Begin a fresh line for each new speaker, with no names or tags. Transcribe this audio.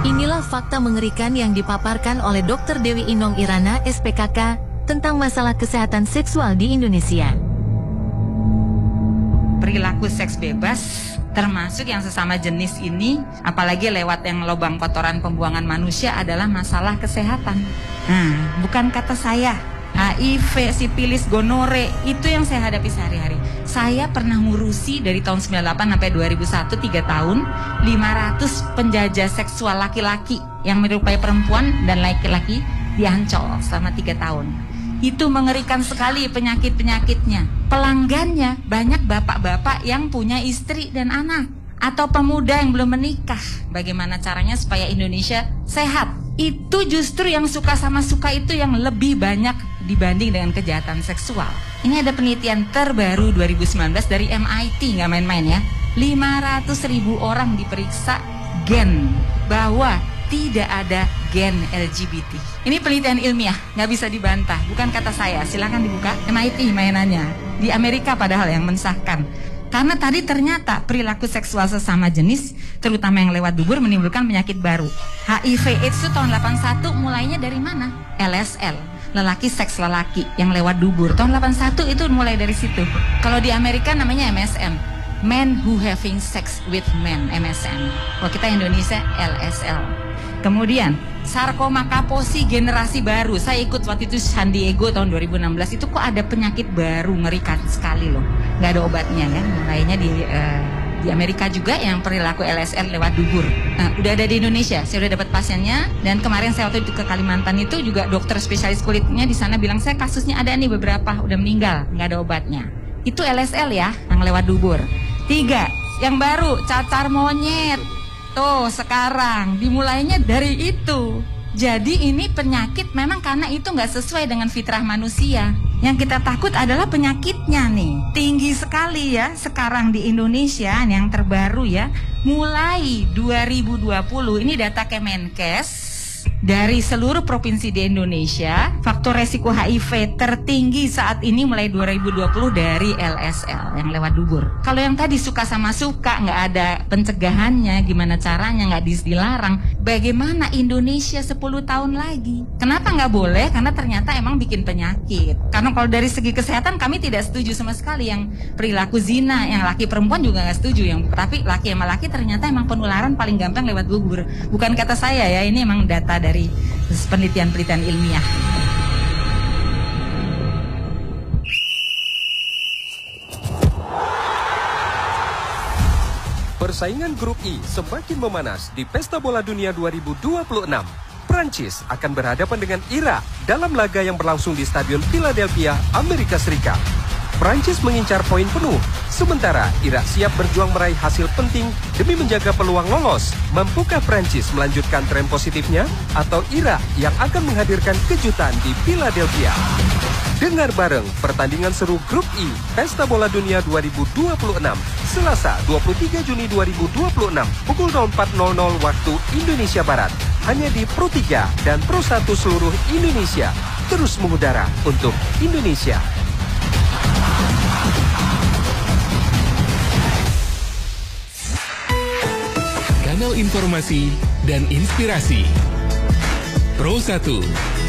Inilah fakta mengerikan yang dipaparkan oleh Dr. Dewi Inong Irana, SPKK, tentang masalah kesehatan seksual di Indonesia.
Perilaku seks bebas, termasuk yang sesama jenis ini, apalagi lewat yang lubang kotoran pembuangan manusia, adalah masalah kesehatan. Bukan kata saya. HIV, sipilis, gonore, itu yang saya hadapi sehari-hari. Saya pernah ngurusi dari tahun 98 sampai 2001, 3 tahun, 500 penjajah seksual laki-laki yang menyerupai perempuan dan laki-laki diancol selama 3 tahun. Itu mengerikan sekali penyakit-penyakitnya. Pelanggannya banyak bapak-bapak yang punya istri dan anak, atau pemuda yang belum menikah. Bagaimana caranya supaya Indonesia sehat? Itu justru yang suka sama suka itu yang lebih banyak dibanding dengan kejahatan seksual. Ini ada penelitian terbaru 2019 dari MIT, nggak main-main ya. 500.000 orang diperiksa gen bahwa tidak ada gen LGBT. Ini penelitian ilmiah, nggak bisa dibantah. Bukan kata saya, silakan dibuka MIT mainannya. Di Amerika padahal yang mensahkan. Karena tadi ternyata perilaku seksual sesama jenis, terutama yang lewat dubur, menimbulkan penyakit baru. HIV AIDS itu tahun 81 mulainya dari mana? LSL, lelaki seks lelaki yang lewat dubur. Tahun 81 itu mulai dari situ. Kalau di Amerika namanya MSM, Men Who Having Sex with Men, MSM. Kalau kita Indonesia LSL. Kemudian sarkoma Kaposi generasi baru. Saya ikut waktu itu San Diego tahun 2016. Itu kok ada penyakit baru, ngerikan sekali loh. Nggak ada obatnya ya. Mulainya di Amerika juga yang perilaku LSL lewat dubur. Udah ada di Indonesia. Saya udah dapat pasiennya. Dan kemarin saya waktu itu ke Kalimantan itu juga dokter spesialis kulitnya di sana bilang, saya kasusnya ada nih beberapa udah meninggal, nggak ada obatnya. Itu LSL ya, yang lewat dubur. 3, yang baru cacar monyet. Tuh sekarang dimulainya dari itu. Jadi ini penyakit memang karena itu nggak sesuai dengan fitrah manusia. Yang kita takut adalah penyakitnya nih. Tinggi sekali ya sekarang di Indonesia yang terbaru ya. Mulai 2020 ini data Kemenkes. Dari seluruh provinsi di Indonesia, faktor resiko HIV tertinggi saat ini mulai 2020 dari LSL yang lewat dubur. Kalau yang tadi suka sama suka, nggak ada pencegahannya, gimana caranya, nggak dilarang. Bagaimana Indonesia 10 tahun lagi? Kenapa nggak boleh? Karena ternyata emang bikin penyakit. Karena kalau dari segi kesehatan kami tidak setuju sama sekali yang perilaku zina, yang laki perempuan juga nggak setuju. Tapi laki sama laki ternyata emang penularan paling gampang lewat dubur. Bukan kata saya ya, ini emang data dari penelitian-penelitian ilmiah.
Persaingan grup I semakin memanas di Pesta Bola Dunia 2026. Prancis akan berhadapan dengan Irak dalam laga yang berlangsung di Stadion Philadelphia, Amerika Serikat. Prancis mengincar poin penuh, sementara Irak siap berjuang meraih hasil penting demi menjaga peluang lolos. Mampukah Prancis melanjutkan tren positifnya atau Irak yang akan menghadirkan kejutan di Philadelphia? Dengar bareng pertandingan seru Grup I Pesta Bola Dunia 2026 Selasa 23 Juni 2026 pukul 04.00 waktu Indonesia Barat hanya di Pro 3 dan Pro 1 seluruh Indonesia. Terus mengudara untuk Indonesia.
Kanal informasi dan inspirasi Pro 1